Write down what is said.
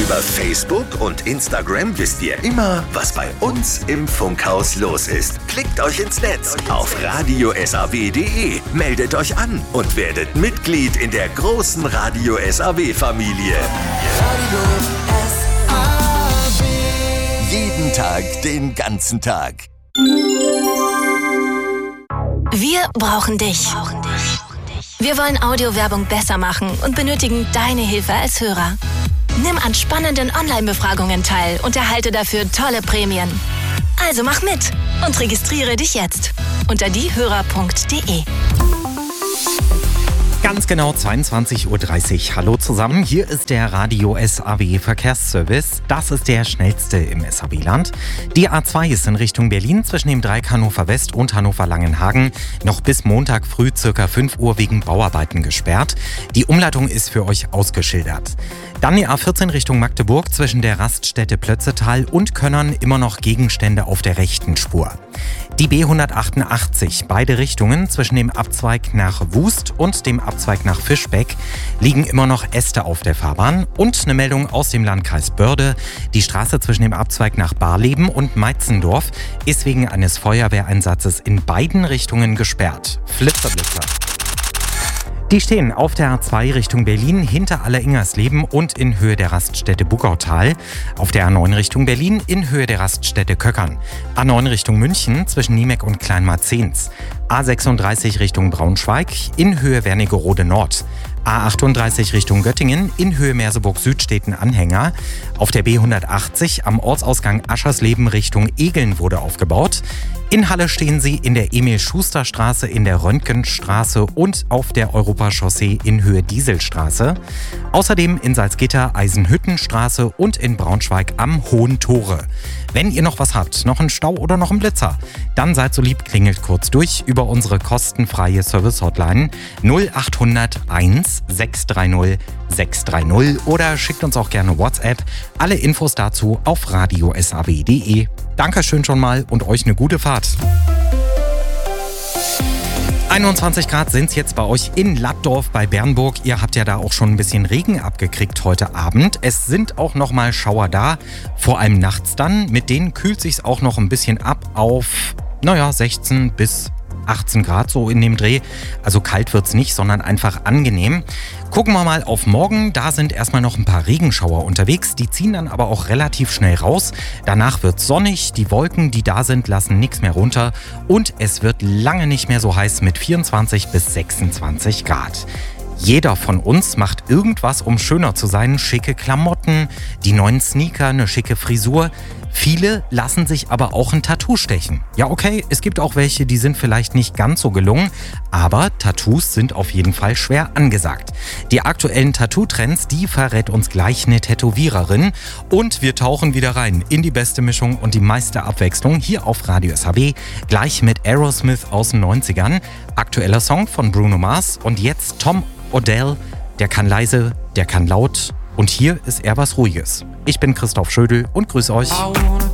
Über Facebook und Instagram wisst ihr immer, was bei uns im Funkhaus los ist. Klickt euch ins Netz auf radio-saw.de, meldet euch an und werdet Mitglied in der großen Radio SAW-Familie. Jeden Tag, den ganzen Tag. Wir brauchen dich. Wir wollen Audiowerbung besser machen und benötigen deine Hilfe als Hörer. Nimm an spannenden Online-Befragungen teil und erhalte dafür tolle Prämien. Also mach mit und registriere dich jetzt unter diehörer.de. Ganz genau 22:30 Uhr. Hallo zusammen, hier ist der Radio SAW Verkehrsservice. Das ist der schnellste im SAW-Land. Die A2 ist in Richtung Berlin zwischen dem Dreieck Hannover West und Hannover Langenhagen noch bis Montag früh ca. 5 Uhr wegen Bauarbeiten gesperrt. Die Umleitung ist für euch ausgeschildert. Dann die A14 Richtung Magdeburg zwischen der Raststätte Plötzetal und Könnern immer noch Gegenstände auf der rechten Spur. Die B188, beide Richtungen zwischen dem Abzweig nach Wust und dem Abzweig nach Fischbeck liegen immer noch Äste auf der Fahrbahn. Und eine Meldung aus dem Landkreis Börde. Die Straße zwischen dem Abzweig nach Barleben und Meitzendorf ist wegen eines Feuerwehreinsatzes in beiden Richtungen gesperrt. Flitzer. Die stehen auf der A2 Richtung Berlin hinter Alleringersleben und in Höhe der Raststätte Buckautal. Auf der A9 Richtung Berlin in Höhe der Raststätte Köckern. A9 Richtung München zwischen Niemeck und Kleinmarzens. A36 Richtung Braunschweig in Höhe Wernigerode Nord. A38 Richtung Göttingen in Höhe Merseburg Süd steht ein Anhänger. Auf der B180 am Ortsausgang Aschersleben Richtung Egeln wurde aufgebaut. In Halle stehen sie in der Emil-Schuster-Straße, in der Röntgenstraße und auf der Europachaussee in Höhe Dieselstraße. Außerdem in Salzgitter Eisenhüttenstraße und in Braunschweig am Hohen Tore. Wenn ihr noch was habt, noch einen Stau oder noch einen Blitzer, dann seid so lieb, klingelt kurz durch über unsere kostenfreie Service-Hotline 0800 1 630 630 oder schickt uns auch gerne WhatsApp. Alle Infos dazu auf radio-saw.de. Dankeschön schon mal und euch eine gute Fahrt. 21 Grad sind es jetzt bei euch in Laddorf bei Bernburg. Ihr habt ja da auch schon ein bisschen Regen abgekriegt heute Abend. Es sind auch noch mal Schauer da, vor allem nachts dann. Mit denen kühlt sich's auch noch ein bisschen ab auf, 16 bis 18 Grad so in dem Dreh. Also kalt wird's nicht, sondern einfach angenehm. Gucken wir mal auf morgen. Da sind erstmal noch ein paar Regenschauer unterwegs. Die ziehen dann aber auch relativ schnell raus. Danach wird's sonnig. Die Wolken, die da sind, lassen nichts mehr runter. Und es wird lange nicht mehr so heiß mit 24 bis 26 Grad. Jeder von uns macht irgendwas, um schöner zu sein. Schicke Klamotten, die neuen Sneaker, eine schicke Frisur. Viele lassen sich aber auch ein Tattoo stechen. Ja, okay, es gibt auch welche, die sind vielleicht nicht ganz so gelungen, aber Tattoos sind auf jeden Fall schwer angesagt. Die aktuellen Tattoo-Trends, die verrät uns gleich eine Tätowiererin. Und wir tauchen wieder rein in die beste Mischung und die meiste Abwechslung hier auf Radio SAW. Gleich mit Aerosmith aus den 90ern. Aktueller Song von Bruno Mars und jetzt Tom Odell. Der kann leise, der kann laut. Und hier ist eher was Ruhiges. Ich bin Christoph Schödel und grüße euch.